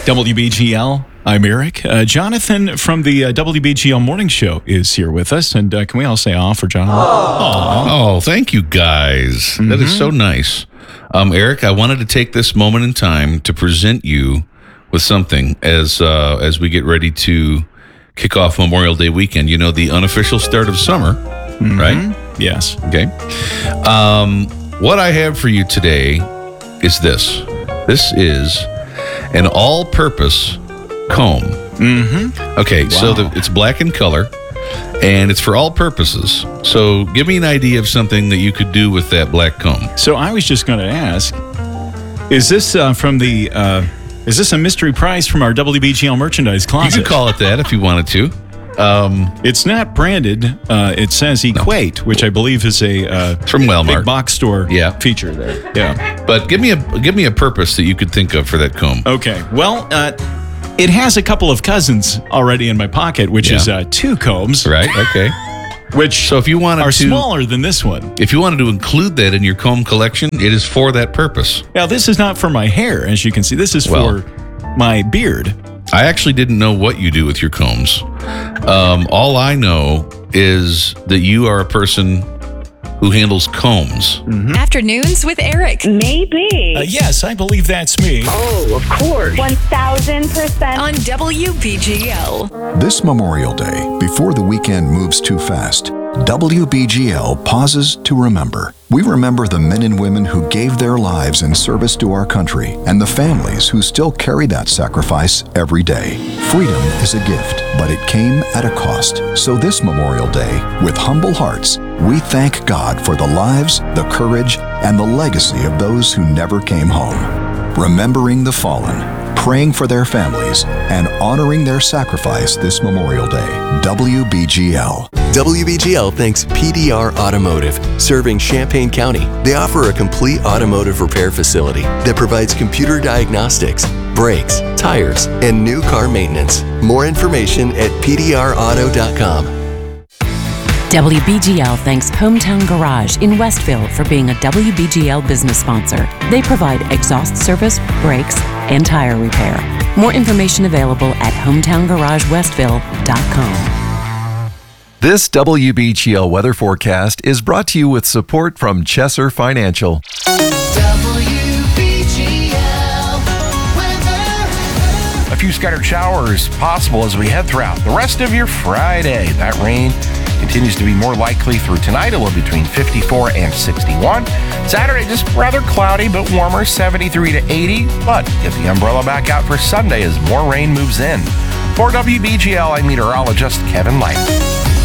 WBGL, I'm Eric. Jonathan from the WBGL Morning Show is here with us. And can we all say aw for Jonathan? Oh, thank you guys. That is so nice. Eric, I wanted to take this moment in time to present you with something as we get ready to kick off Memorial Day weekend. You know, the unofficial start of summer, right? Yes. Okay. What I have for you today is this. This is an all-purpose comb. Okay, so it's black in color, and it's for all purposes. So give me an idea of something that you could do with that black comb. So I was just going to ask, is this from the... is this a mystery prize from our WBGL merchandise closet? You could call it that if you wanted to. It's not branded. It says Equate, which I believe is a from Walmart big box store Yeah. feature there. Yeah. But give me a purpose that you could think of for that comb. Okay. Well, it has a couple of cousins already in my pocket, which is two combs. Right. Okay. Which So if you wanted are to, smaller than this one. if you wanted to include that in your comb collection, it is for that purpose. Now, this is not for my hair, as you can see. This is for my beard. I actually didn't know what you do with your combs. All I know is that you are a person who handles combs. Afternoons with Eric Maybe. Yes, I believe that's me. Oh, of course. 1,000%. on WBGL. This Memorial Day, before the weekend moves too fast, WBGL pauses to remember. We remember the men and women who gave their lives in service to our country and the families who still carry that sacrifice every day. Freedom is a gift, but it came at a cost. So this Memorial Day, with humble hearts, we thank God for the lives, the courage, and the legacy of those who never came home. Remembering the fallen, praying for their families, and honoring their sacrifice this Memorial Day. WBGL. WBGL thanks PDR Automotive, serving Champaign County. They offer a complete automotive repair facility that provides computer diagnostics, brakes, tires, and new car maintenance. More information at pdrauto.com. WBGL thanks Hometown Garage in Westville for being a WBGL business sponsor. They provide exhaust service, brakes, and tire repair. More information available at hometowngaragewestville.com. This WBGL weather forecast is brought to you with support from Chesser Financial. A few scattered showers possible as we head throughout the rest of your Friday. That rain continues to be more likely through tonight. A little between 54 and 61. Saturday, just rather cloudy but warmer, 73 to 80. But get the umbrella back out for Sunday as more rain moves in. For WBGL, I'm meteorologist Kevin Light.